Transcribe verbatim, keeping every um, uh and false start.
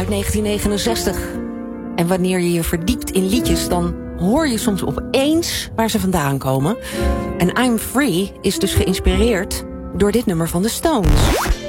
uit negentien negenenzestig. En wanneer je je verdiept in liedjes, dan hoor je soms opeens waar ze vandaan komen. En I'm Free is dus geïnspireerd door dit nummer van de Stones.